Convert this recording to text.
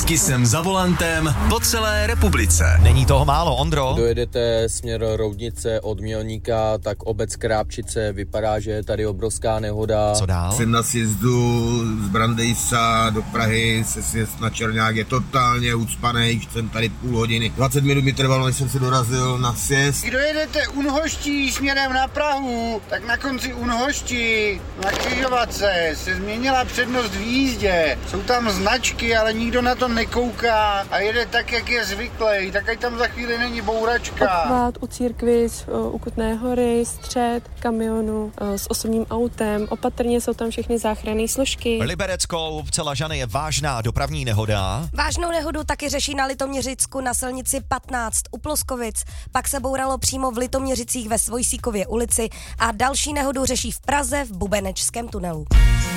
Pětky jsem za volantem po celé republice. Není toho málo, Ondro. Dojedete směr Roudnice od Mělníka, tak obec Krápčice, vypadá, že je tady obrovská nehoda. Co dál? Jsem na sjezdu z Brandejsa do Prahy, se sjezd na Černák je totálně ucpanej, jsem tady půl hodiny. 20 minut mi trvalo, než jsem se dorazil na sjezd. Kdo jedete Unhoští směrem na Prahu, tak na konci Unhoští na křižovatce se změnila přednost v jízdě. Jsou tam značky, ale nikdo na to nekouká a jede tak, jak je zvyklý. Tak ať tam za chvíli není bouračka. Obchvat u Církvic, u Kutné Hory, střed kamionu s osobním autem. Opatrně jsou tam všechny záchranné složky. Libereckou Celažany je vážná dopravní nehoda. Vážnou nehodu taky řeší na Litoměřicku na silnici 15 u Ploskovic. Pak se bouralo přímo v Litoměřicích ve Svojsíkově ulici a další nehodu řeší v Praze v Bubenečském tunelu.